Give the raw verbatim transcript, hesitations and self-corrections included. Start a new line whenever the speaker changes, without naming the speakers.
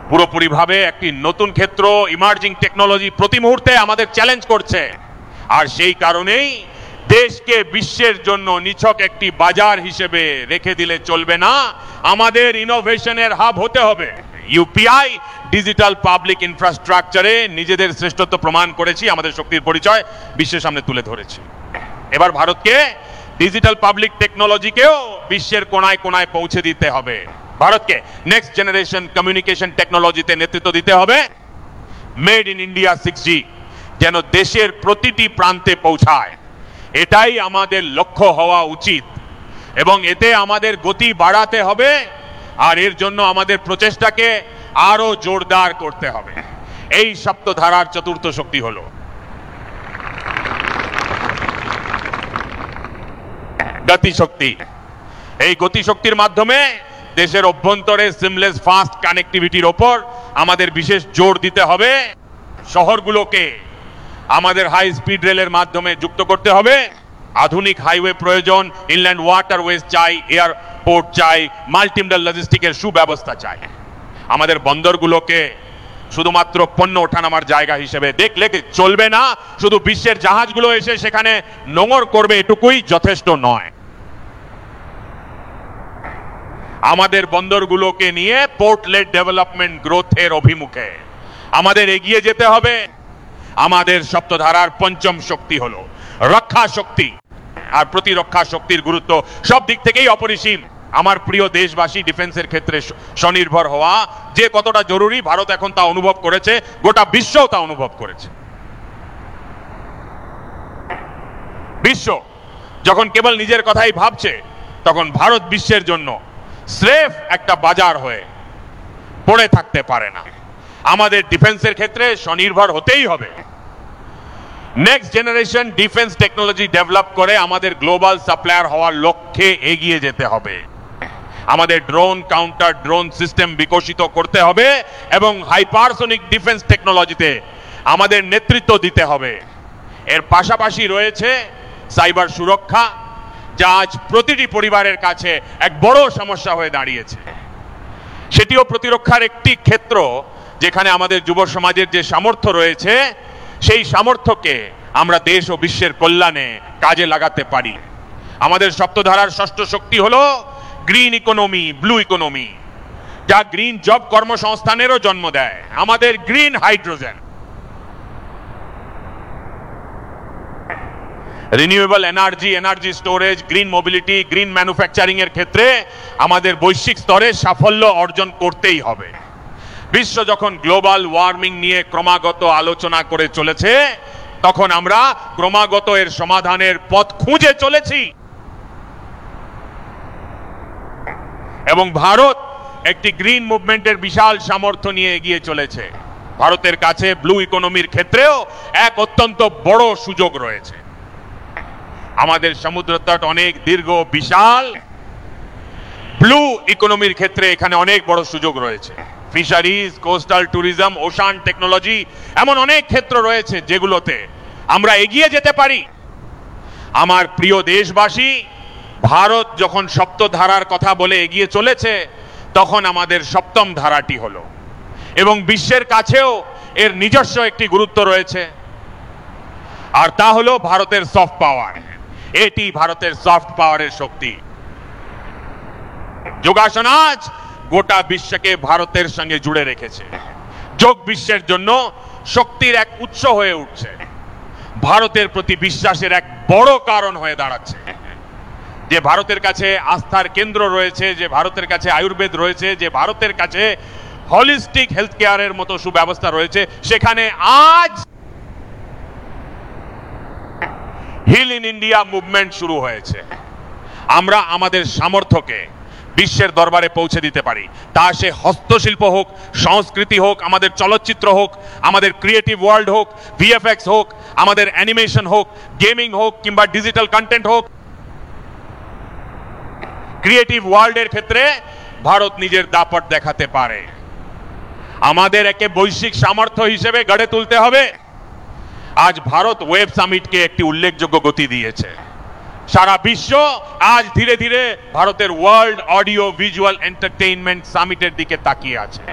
পুরোপুরিভাবে একটি নতুন ক্ষেত্র, ইমার্জিং টেকনোলজি প্রতি মুহূর্তে আমাদের চ্যালেঞ্জ করছে। আর সেই কারণেই দেশকে বিশ্বের জন্য নিছক একটি বাজার হিসেবে রেখে দিলে চলবে না, আমাদের ইনোভেশনের হাব হতে হবে। ইউপিআই ডিজিটাল পাবলিক ইনফ্রাস্ট্রাকচারে নিজেদের শ্রেষ্ঠত্ব প্রমাণ করেছি, আমাদের শক্তির পরিচয় বিশ্বের সামনে তুলে ধরেছি। এবার ভারতকে ডিজিটাল পাবলিক টেকনোলজিকেও বিশ্বের কোনায় কোনায় পৌঁছে দিতে হবে। ভারতকে নেক্সট জেনারেশন কমিউনিকেশন টেকনোলজিতে নেতৃত্ব দিতে হবে। মেড ইন ইন্ডিয়া সিক্স জি যেন দেশের প্রতিটি প্রান্তে পৌঁছায়, এটাই আমাদের লক্ষ্য হওয়া উচিত এবং এতে আমাদের গতি বাড়াতে হবে। আর এর জন্য আমাদের প্রচেষ্টাকে আরো জোরদার করতে হবে। এই সপ্তধারার চতুর্থ শক্তি হলো গতিশক্তি। এই গতিশক্তির মাধ্যমে দেশের অভ্যন্তরে সিমলেস ফাস্ট কানেক্টিভিটির ওপর আমাদের বিশেষ জোর দিতে হবে। শহরগুলোকে আমাদের হাই স্পিড রেলের মাধ্যমে যুক্ত করতে হবে। আধুনিক হাইওয়ে প্রয়োজন, ইনল্যান্ড ওয়াটারওয়েজ চাই, এয়ারপোর্ট চাই, মাল্টিমডাল লজিস্টিকের সুব্যবস্থা চাই। আমাদের বন্দরগুলোকে শুধুমাত্র পণ্য ওঠানামার জায়গা হিসেবে দেখলে চলবে না, শুধু বিশ্বের জাহাজগুলো এসে সেখানে নোঙর করবে এটুকুই যথেষ্ট নয়। আমাদের বন্দরগুলোকে নিয়ে পোর্ট লেড ডেভেলপমেন্ট গ্রোথের অভিমুখে আমাদের এগিয়ে যেতে হবে। আমাদের সপ্তধারার পঞ্চম শক্তি হলো রক্ষা শক্তি। আর প্রতিরক্ষা শক্তির গুরুত্ব সব দিক থেকেই অপরিসীম। আমার প্রিয় দেশবাসী, ডিফেন্সের ক্ষেত্রে স্বনির্ভর হওয়া যে কতটা জরুরি ভারত এখন তা অনুভব করেছে, গোটা বিশ্বও তা অনুভব করেছে। বিশ্ব যখন কেবল নিজের কথাই ভাবছে, তখন ভারত বিশ্বের জন্য স্রেফ একটা বাজার হয়ে পড়ে থাকতে পারে না। আমাদের ডিফেন্সের ক্ষেত্রে স্বনির্ভর হতেই হবে। Next generation defence technology develop করে আমাদের গ্লোবাল সাপ্লায়ার হওয়ার লক্ষ্যে এগিয়ে যেতে হবে। আমাদের ড্রোন কাউন্টার ড্রোন সিস্টেম বিকশিত করতে হবে এবং হাইপারসোনিক ডিফেন্স টেকনোলজিতে আমাদের নেতৃত্ব দিতে হবে। এর পাশাপাশি রয়েছে সাইবার সুরক্ষা, যা আজ প্রতিটি পরিবারের কাছে এক বড় সমস্যা হয়ে দাঁড়িয়েছে। সেটিও প্রতিরক্ষার একটি ক্ষেত্র যেখানে আমাদের যুব সমাজের যে সামর্থ্য রয়েছে, সেই সামর্থ্যকে আমরা দেশ ও বিশ্বের কল্যাণে কাজে লাগাতে পারি। আমাদের সপ্তধারার ষষ্ঠ শক্তি হলো গ্রিন ইকোনমি, ব্লু ইকোনমি, যা গ্রিন জব কর্মসংস্থানেরও জন্ম দেয়। আমাদের green hydrogen, renewable energy, energy storage, green mobility, green manufacturing এর ক্ষেত্রে আমাদের বৈশ্বিক স্তরে সাফল্য অর্জন করতেই হবে। বিশ্ব যখন গ্লোবাল ওয়ার্মিং নিয়ে ক্রমাগত আলোচনা করে চলেছে, তখন আমরা ক্রমাগত এর সমাধানের পথ খুঁজে চলেছি এবং ভারত একটি গ্রিন মুভমেন্টের বিশাল সামর্থ্য নিয়ে এগিয়ে চলেছে। ভারতের কাছে ব্লু ইকোনমির ক্ষেত্রেও এক অত্যন্ত বড় সুযোগ রয়েছে। আমাদের সমুদ্রতট অনেক দীর্ঘ, বিশাল। ব্লু ইকোনমির ক্ষেত্রে এখানে অনেক বড় সুযোগ রয়েছে। Fisheries, coastal tourism, ocean technology, এমন অনেক ক্ষেত্র রয়েছে যেগুলোতে আমরা এগিয়ে যেতে পারি। আমার প্রিয় দেশবাসী, ভারত যখন সপ্তধারার কথা বলে এগিয়ে চলেছে, তখন আমাদের সপ্তম ধারাটি হলো, এবং বিশ্বের কাছেও এর নিজস্ব একটি গুরুত্ব রয়েছে, আর তা হলো ভারতের সফট পাওয়ার। এটি ভারতের সফট পাওয়ারের শক্তি। যোগাসন আজ গোটা বিশ্বকে ভারতের সঙ্গে জুড়ে রেখেছে। যোগ বিশ্বের জন্য শক্তির এক উৎস হয়ে উঠছে, ভারতের প্রতি বিশ্বাসের এক বড় কারণ হয়ে দাঁড়াচ্ছে। যে ভারতের কাছে আস্থার কেন্দ্র রয়েছে, যে ভারতের কাছে আয়ুর্বেদ রয়েছে, যে ভারতের কাছে হলিস্টিক হেলথ কেয়ারের মতো সুব্যবস্থা রয়েছে, সেখানে আজ হিল ইন ইন্ডিয়া মুভমেন্ট শুরু হয়েছে। আমরা আমাদের সামর্থ্যকে বিশ্বের দরবারে পৌঁছে দিতে পারি, তা সে হস্তশিল্প হোক, সংস্কৃতি হোক, আমাদের চলচ্চিত্র হোক, আমাদের ক্রিয়েটিভ ওয়ার্ল্ড হোক, ভিএফএক্স হোক, আমাদের অ্যানিমেশন হোক, গেমিং হোক, কিংবা ডিজিটাল কন্টেন্ট হোক। ক্রিয়েটিভ ওয়ার্ল্ডের ক্ষেত্রে ভারত নিজের দাপট দেখাতে পারে। আমাদের একে বৈশ্বিক সামর্থ্য হিসেবে গড়ে তুলতে হবে। আজ ভারত ওয়েব সামিটকে একটি উল্লেখযোগ্য গতি দিয়েছে। সারা বিশ্ব আজ ধীরে ধীরে ভারতের ওয়ার্ল্ড অডিও ভিজুয়াল এন্টারটেইনমেন্ট সামিটের দিকে তাকিয়ে আছে।